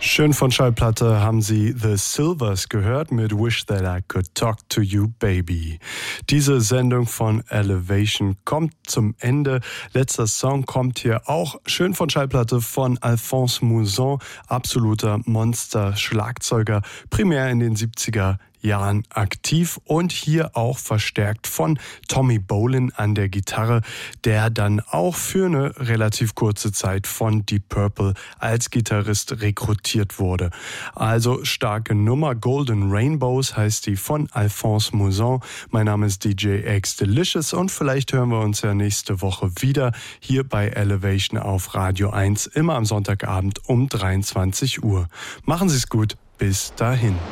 Schön von Schallplatte haben Sie The Silvers gehört mit Wish That I Could Talk to You Baby. Diese Sendung von Elevation kommt zum Ende. Letzter Song kommt hier auch schön von Schallplatte von Alphonse Mouzon, absoluter Monster-Schlagzeuger, primär in den 70er Jahren aktiv und hier auch verstärkt von Tommy Bolin an der Gitarre, der dann auch für eine relativ kurze Zeit von Deep Purple als Gitarrist rekrutiert wurde. Also starke Nummer. Golden Rainbows heißt die von Alphonse Mouzon. Mein Name ist DJ X Delicious und vielleicht hören wir uns ja nächste Woche wieder hier bei Elevation auf Radio 1, immer am Sonntagabend um 23 Uhr. Machen Sie es gut. Bis dahin.